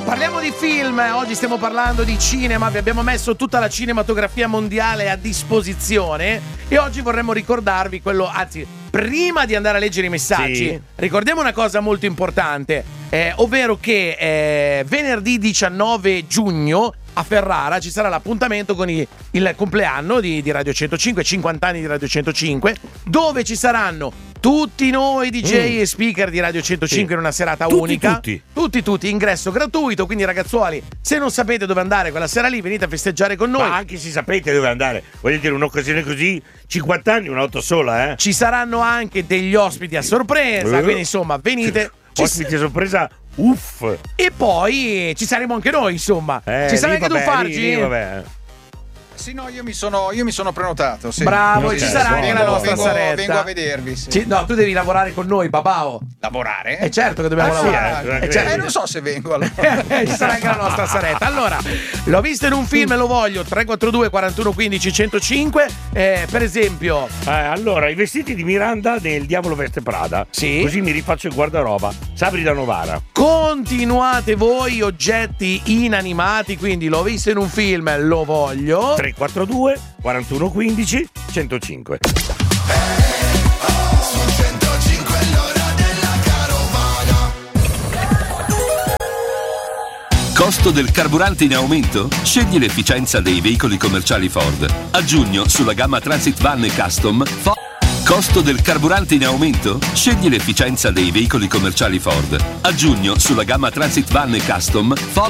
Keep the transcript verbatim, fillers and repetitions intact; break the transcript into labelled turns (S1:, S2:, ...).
S1: Parliamo di film, oggi stiamo parlando di cinema, vi abbiamo messo tutta la cinematografia mondiale a disposizione e oggi vorremmo ricordarvi quello, anzi, prima di andare a leggere i messaggi,
S2: sì.
S1: ricordiamo una cosa molto importante, eh, ovvero che eh, venerdì diciannove giugno a Ferrara ci sarà l'appuntamento con i, il compleanno di, di Radio centocinque, cinquanta anni di Radio centocinque, dove ci saranno tutti noi D J mm. e speaker di Radio centocinque sì. in una serata
S2: tutti,
S1: unica.
S2: Tutti.
S1: tutti, tutti, ingresso gratuito, quindi ragazzuoli, se non sapete dove andare quella sera lì, venite a festeggiare con noi.
S2: Ma anche se sapete dove andare, voglio dire, un'occasione così, cinquanta anni, una volta sola, eh.
S1: Ci saranno anche degli ospiti a sorpresa, uh. quindi insomma, venite.
S2: Ospiti a sorpresa. Uff.
S1: E poi ci saremo anche noi, insomma.
S2: Eh,
S1: ci sarai anche
S2: vabbè,
S1: tu, Fargi?
S2: Lì, vabbè.
S3: Sì, no, io mi sono, io mi sono prenotato. Sì.
S1: Bravo,
S3: sì,
S1: ci
S3: sì,
S1: sarà
S3: sì.
S1: anche
S3: vengo,
S1: la nostra
S3: vengo,
S1: Saretta.
S3: vengo a vedervi. Sì.
S1: Ci, no, tu devi lavorare con noi, papao.
S3: Lavorare?
S1: È certo che dobbiamo
S3: ah,
S1: lavorare.
S3: Sì,
S1: eh, certo.
S3: eh, non so se vengo allora.
S1: Ci sarà anche la nostra Saretta. Allora, l'ho visto in un film e lo voglio. tre quattro due quarantuno quindici centocinque. Eh, per esempio,
S2: eh, allora, i vestiti di Miranda del Diavolo Veste Prada.
S1: Sì.
S2: Così mi rifaccio il guardaroba. Sabri da Novara.
S1: Continuate voi, oggetti inanimati. Quindi l'ho visto in un film, lo voglio.
S2: tre quattro due quarantuno quindici centocinque.
S4: Costo del carburante in aumento? Scegli l'efficienza dei veicoli commerciali Ford. A giugno sulla gamma Transit Van e Custom Ford. Costo del carburante in aumento? Scegli l'efficienza dei veicoli commerciali Ford. A giugno sulla gamma Transit Van e Custom Ford